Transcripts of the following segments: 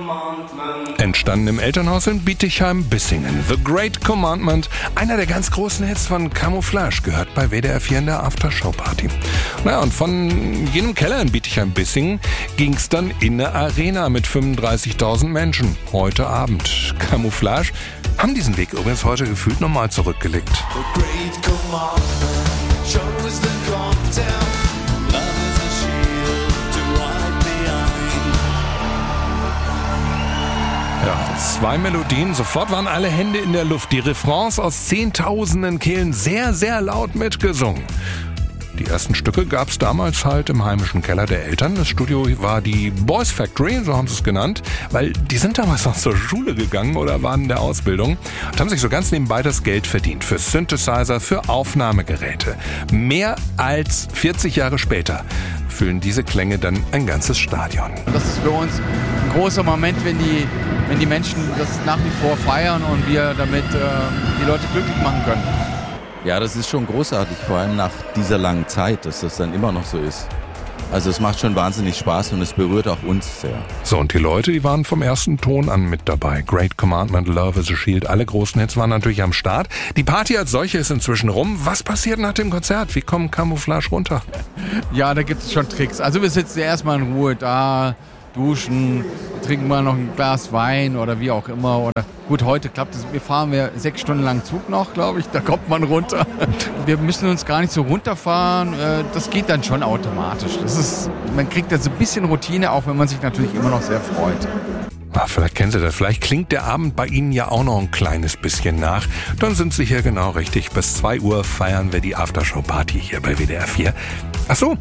Entstanden im Elternhaus in Bietigheim-Bissingen. The Great Commandment, einer der ganz großen Hits von Camouflage, gehört bei WDR 4 in der Aftershow-Party. Naja, und von jenem Keller in Bietigheim-Bissingen ging es dann in eine Arena mit 35.000 Menschen. Heute Abend. Camouflage haben diesen Weg übrigens heute gefühlt nochmal zurückgelegt. The Great Commandment shows the content. Love is a shield to wipe the eye. Ja, 2 Melodien, sofort waren alle Hände in der Luft. Die Refrains aus zehntausenden Kehlen sehr, sehr laut mitgesungen. Die ersten Stücke gab es damals halt im heimischen Keller der Eltern. Das Studio war die Boys Factory, so haben sie es genannt, weil die sind damals noch zur Schule gegangen oder waren in der Ausbildung und haben sich so ganz nebenbei das Geld verdient für Synthesizer, für Aufnahmegeräte. Mehr als 40 Jahre später füllen diese Klänge dann ein ganzes Stadion. Das ist für uns ein großer Moment, wenn die Menschen das nach wie vor feiern und wir damit die Leute glücklich machen können. Ja, das ist schon großartig, vor allem nach dieser langen Zeit, dass das dann immer noch so ist. Also es macht schon wahnsinnig Spaß und es berührt auch uns sehr. So, und die Leute, die waren vom ersten Ton an mit dabei. Great Commandment, Love is a Shield, alle großen Hits waren natürlich am Start. Die Party als solche ist inzwischen rum. Was passiert nach dem Konzert? Wie kommt Camouflage runter? Ja, da gibt es schon Tricks. Also wir sitzen erstmal in Ruhe da, duschen, trinken mal noch ein Glas Wein oder wie auch immer. Oder gut, heute klappt es. Wir fahren 6 Stunden lang Zug noch, glaube ich. Da kommt man runter. Wir müssen uns gar nicht so runterfahren. Das geht dann schon automatisch. Man kriegt da so ein bisschen Routine, auch wenn man sich natürlich immer noch sehr freut. Vielleicht kennen Sie das. Vielleicht klingt der Abend bei Ihnen ja auch noch ein kleines bisschen nach. Dann sind Sie hier genau richtig. Bis 2 Uhr feiern wir die Aftershow-Party hier bei WDR 4. Ach so,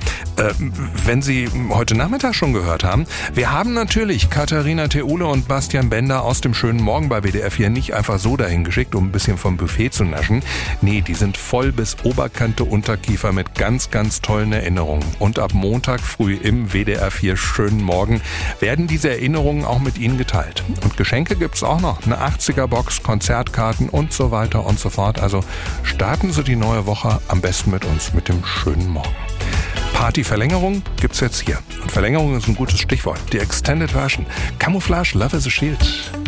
wenn Sie heute Nachmittag schon gehört haben, wir haben natürlich Katharina Theule und Bastian Bender aus dem schönen Morgen bei WDR 4 nicht einfach so dahin geschickt, um ein bisschen vom Buffet zu naschen. Nee, die sind voll bis Oberkante Unterkiefer mit ganz, ganz tollen Erinnerungen. Und ab Montag früh im WDR 4 schönen Morgen werden diese Erinnerungen auch mit Ihnen geteilt. Und Geschenke gibt's auch noch. Eine 80er-Box, Konzertkarten und so weiter und so fort. Also starten Sie die neue Woche am besten mit uns, mit dem schönen Morgen. Partyverlängerung gibt's jetzt hier. Und Verlängerung ist ein gutes Stichwort. Die Extended Version. Camouflage, Love is a Shield.